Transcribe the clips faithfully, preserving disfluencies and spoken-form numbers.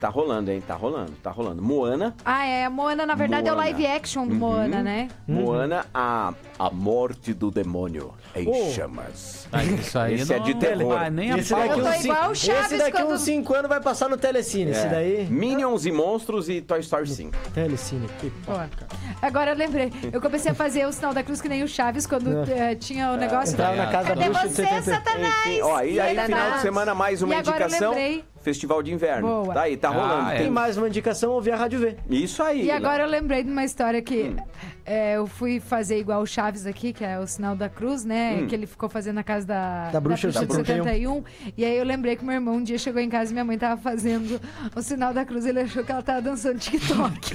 Tá rolando, hein? Tá rolando, tá rolando. Moana. Ah, é. Moana, na verdade, Moana. É o live action do uhum. Moana, né? Moana, a, a morte do demônio em oh. chamas. Ah, isso aí esse não... é de terror. Ah, nem esse daqui, uns, cinco... esse daqui quando... uns cinco anos vai passar no Telecine. É. Esse daí... Minions e Monstros e Toy Story cinco. Telecine, que paca. Agora eu lembrei. Eu comecei a fazer o sinal da cruz que nem o Chaves quando uh, tinha o negócio... Entrava na casa Cadê da bruxa você, de Satanás? Enfim, ó, e aí, final de semana, mais uma e indicação. Lembrei... Festival de Inverno. Boa. Tá aí, tá rolando. Ah, é. Tem mais uma indicação, ouvir a Rádio V. Isso aí. E agora eu lembrei de uma história que hum. é, eu fui fazer igual o Chaves aqui, que é o sinal da cruz, né? Hum. Que ele ficou fazendo na casa da, da bruxa, da bruxa de setenta e um. E aí eu lembrei que meu irmão um dia chegou em casa e minha mãe tava fazendo o sinal da cruz. Ele achou que ela tava dançando TikTok.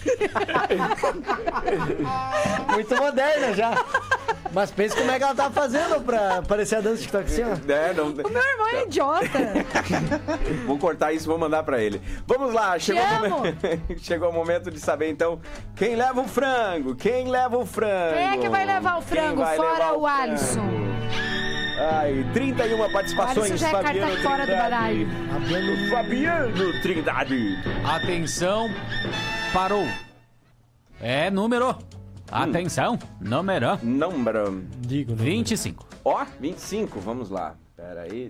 Muito moderna já. Mas pensa como é que ela tava fazendo pra parecer a dança TikTok assim, ó. É, não... O meu irmão é idiota. Vou cortar isso e vou mandar pra ele. Vamos lá, chegou o, momento... chegou o momento de saber então quem leva o frango, quem leva o frango. Quem é que vai levar o frango? Fora o, o Alisson. Ai, trinta e uma participações. Alisson já é Fabiano carta Trindade. Fora do baralho. Fabiano, Fabiano Trindade. Atenção, parou. É número. Atenção, hum. número. Número. Digo, número. vinte e cinco. Ó, vinte e cinco, vamos lá. Pera aí.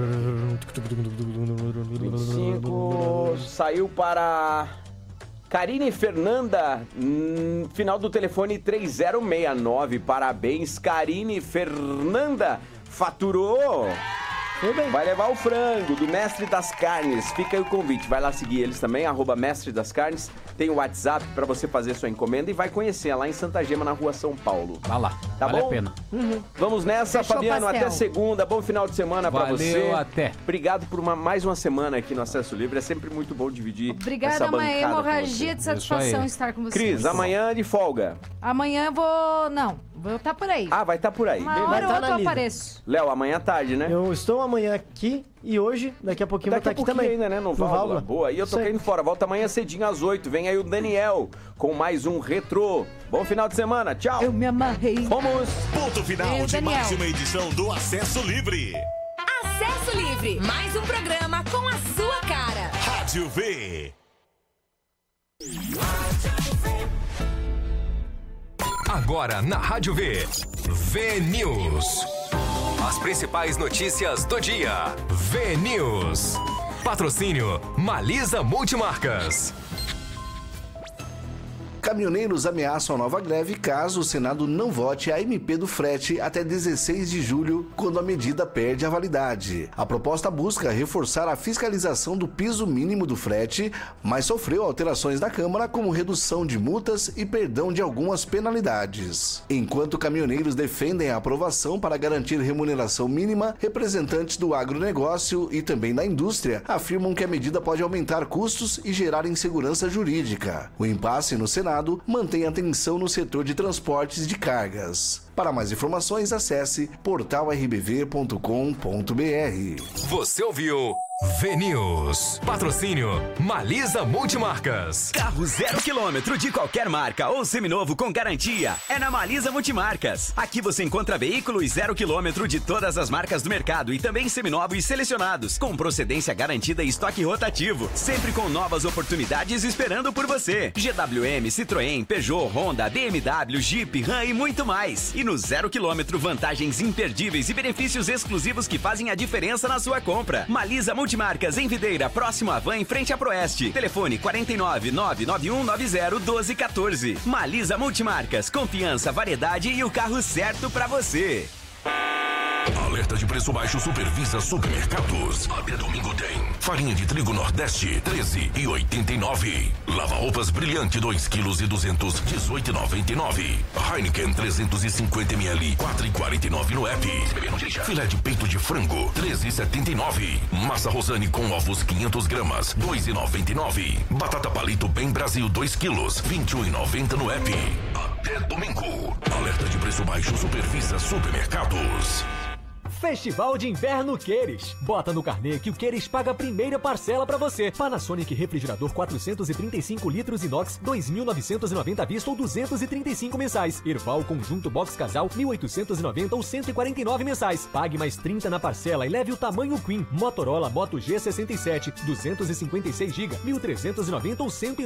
vinte e cinco. Saiu para Karine Fernanda. Hum, final do telefone três zero seis nove. Parabéns, Karine Fernanda. Faturou. Vai levar o frango do Mestre das Carnes. Fica aí o convite. Vai lá seguir eles também, arroba Mestre das Carnes. Tem o WhatsApp pra você fazer sua encomenda e vai conhecer lá em Santa Gema, na rua São Paulo. Vai lá, tá vale bom? a pena. Uhum. Vamos nessa, Fechou Fabiano. pastel. Até segunda. Bom final de semana pra Valeu, você. até. Obrigado por uma, mais uma semana aqui no Acesso Livre. É sempre muito bom dividir Obrigada, essa amanhã. bancada Hemorragia de satisfação estar com vocês. Cris, amanhã de folga. Amanhã eu vou... Não, vou estar por aí. Ah, vai estar por aí. Uma Bem, hora vai ou tá outra eu lida. apareço. Léo, amanhã à tarde, né? Eu estou amanhã aqui e hoje, daqui a pouquinho, Daqui vou a estar aqui pouquinho também. ainda, né? No, no Válvula. Válvula. Boa. E eu tô caindo fora. Volta amanhã cedinho às oito. Vem aí o Daniel com mais um Retrô. Bom final de semana. Tchau. Eu me amarrei. Vamos. Ponto final Ei, de Daniel. mais uma edição do Acesso Livre. Acesso Livre, mais um programa com a sua cara. Rádio V. Agora na Rádio V. V News. As principais notícias do dia. V News. Patrocínio Malisa Multimarcas. Caminhoneiros ameaçam a nova greve caso o Senado não vote a M P do frete até dezesseis de julho, quando a medida perde a validade. A proposta busca reforçar a fiscalização do piso mínimo do frete, mas sofreu alterações da Câmara, como redução de multas e perdão de algumas penalidades. Enquanto caminhoneiros defendem a aprovação para garantir remuneração mínima, representantes do agronegócio e também da indústria afirmam que a medida pode aumentar custos e gerar insegurança jurídica. O impasse no Senado mantém a tensão no setor de transportes de cargas. Para mais informações, acesse portal r b v ponto com ponto b r. Você ouviu V News. Patrocínio Malisa Multimarcas. Carro zero quilômetro de qualquer marca ou seminovo com garantia é na Malisa Multimarcas. Aqui você encontra veículos zero quilômetro de todas as marcas do mercado e também seminovos selecionados, com procedência garantida e estoque rotativo, sempre com novas oportunidades esperando por você. G W M, Citroën, Peugeot, Honda, B M W, Jeep, Ram e muito mais. E no zero quilômetro, vantagens imperdíveis e benefícios exclusivos que fazem a diferença na sua compra. Malisa Multimarcas em Videira, próximo à Van, em frente à Proeste. Telefone quatro nove nove nove um nove zero um dois um quatro. Malisa Multimarcas, confiança, variedade e o carro certo pra você. Alerta de preço baixo Supervisa Supermercados. Até domingo tem farinha de trigo Nordeste treze e oitenta e nove. Lava roupas Brilhante dois quilos e duzentos dezoito e noventa e nove. Heineken trezentos e cinquenta mililitros quatro e quarenta e nove no app. Filé de peito de frango treze e setenta e nove. Massa Rosane com ovos quinhentas gramas dois e noventa e nove. Batata palito Bem Brasil dois quilos vinte e um e noventa no app. Até domingo. Alerta de preço baixo Supervisa Supermercados. Festival de Inverno Queires. Bota no carnê que o Queires paga a primeira parcela pra você. Panasonic refrigerador quatrocentos e trinta e cinco litros inox, dois mil novecentos e noventa à vista ou duzentos e trinta e cinco mensais. Erval conjunto box casal, mil oitocentos e noventa ou cento e quarenta e nove mensais. Pague mais trinta na parcela e leve o tamanho Queen. Motorola Moto G sessenta e sete, duzentos e cinquenta e seis gigabytes, mil trezentos e noventa ou cento e